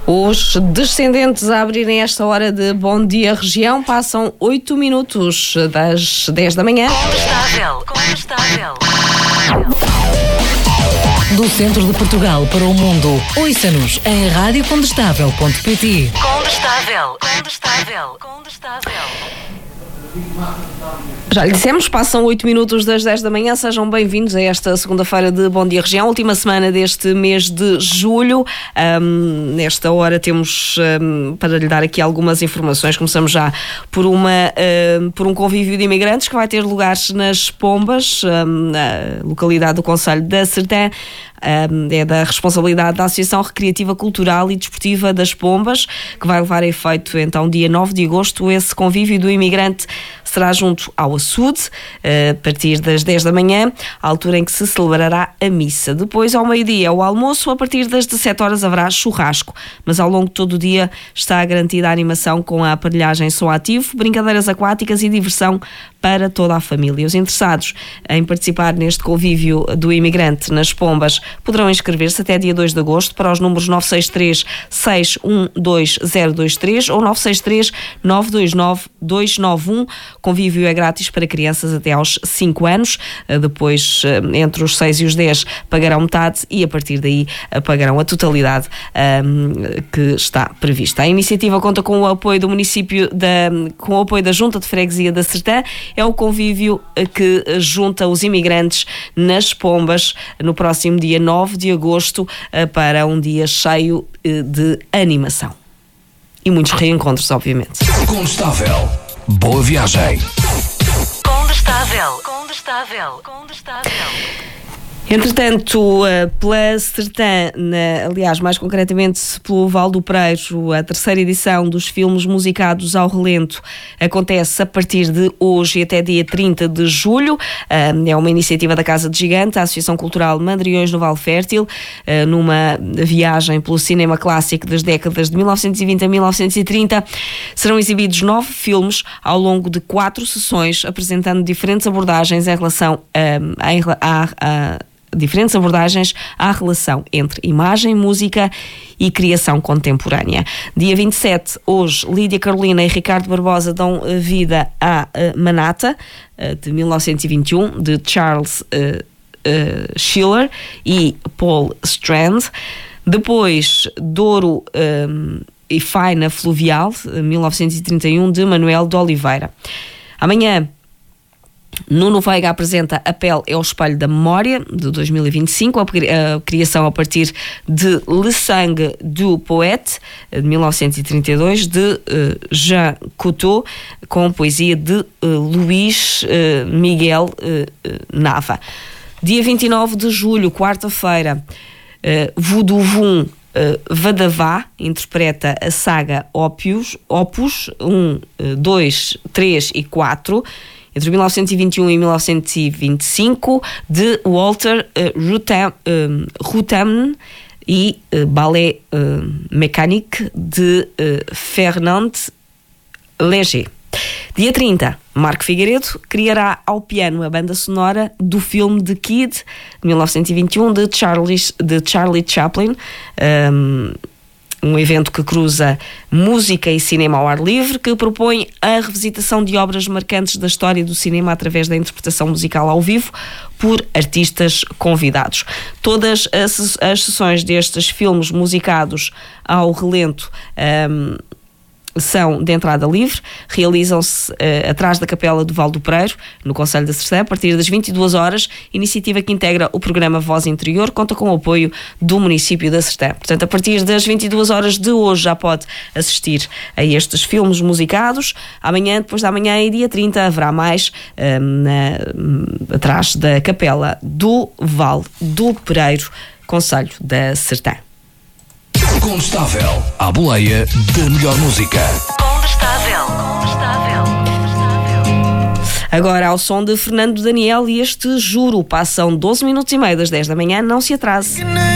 Os descendentes a abrirem esta hora de Bom Dia Região passam 8 minutos das 10 da manhã. Condestável. Do centro de Portugal para o mundo, ouça-nos em radiocondestável.pt. Condestável. Já lhe dissemos, passam 8 minutos das 10 da manhã, sejam bem-vindos a esta segunda-feira de Bom Dia Região, última semana deste mês de julho. Nesta hora temos, para lhe dar aqui algumas informações, começamos já por um convívio de imigrantes que vai ter lugar nas Pombas, na localidade do concelho da Sertã. É da responsabilidade da Associação Recreativa, Cultural e Desportiva das Pombas, que vai levar a efeito então dia 9 de agosto. Esse convívio do imigrante será junto ao açude, a partir das 10 da manhã, a altura em que se celebrará a missa. Depois, ao meio-dia, o almoço, a partir das 17 horas haverá churrasco, mas ao longo de todo o dia está garantida a animação com a aparelhagem som ativo, brincadeiras aquáticas e diversão para toda a família. Os interessados em participar neste convívio do imigrante nas Pombas poderão inscrever-se até dia 2 de agosto para os números 963-612-023 ou 963-929-291. Convívio é grátis para crianças até aos 5 anos. Depois, entre os 6 e os 10, pagarão metade e a partir daí pagarão a totalidade que está prevista. A iniciativa conta com o apoio do município, com o apoio da Junta de Freguesia da Sertã. É o convívio que junta os imigrantes nas Pombas no próximo dia 9 de agosto para um dia cheio de animação. E muitos reencontros, obviamente. Condestável. Boa viagem. Condestável. Entretanto, pela Sertã, aliás, mais concretamente pelo Val do Preiro, a terceira edição dos filmes musicados ao relento acontece a partir de hoje e até dia 30 de julho. É uma iniciativa da Casa de Gigante, a Associação Cultural Mandriões no Val Fértil, numa viagem pelo cinema clássico das décadas de 1920 a 1930. Serão exibidos 9 filmes ao longo de 4 sessões, apresentando diferentes abordagens em relação diferentes abordagens à relação entre imagem, música e criação contemporânea. Dia 27, hoje, Lídia Carolina e Ricardo Barbosa dão vida à Manata, de 1921, de Charles Schiller e Paul Strand. Depois, Douro e Faina Fluvial, 1931, de Manuel de Oliveira. Amanhã, Nuno Veiga apresenta A Pele é o Espelho da Memória, de 2025, a criação a partir de Le Sangue du Poète, de 1932, de Jean Cocteau, com poesia de Luís Miguel Nava. Dia 29 de julho, quarta-feira, Voduvum Vadavá interpreta a saga Opus 1, 2, 3 e 4, entre 1921 e 1925, de Walter Rutten e Ballet Mécanique, de Fernand Léger. Dia 30, Marco Figueiredo criará ao piano a banda sonora do filme The Kid, de 1921, de Charlie Chaplin, um evento que cruza música e cinema ao ar livre, que propõe a revisitação de obras marcantes da história do cinema através da interpretação musical ao vivo por artistas convidados. Todas as sessões destes filmes musicados ao relento são de entrada livre, realizam-se atrás da Capela do Val do Preiro, no concelho da Sertã, a partir das 22 horas, iniciativa que integra o programa Voz Interior, conta com o apoio do município da Sertã. Portanto, a partir das 22 horas de hoje já pode assistir a estes filmes musicados. Amanhã, depois da manhã e dia 30, haverá mais atrás da Capela do Val do Preiro, concelho da Sertã. Condestável, à boleia da melhor música. Condestável. Agora ao som de Fernando Daniel e este Juro. Passam 12 minutos e meio das 10 da manhã, não se atrase.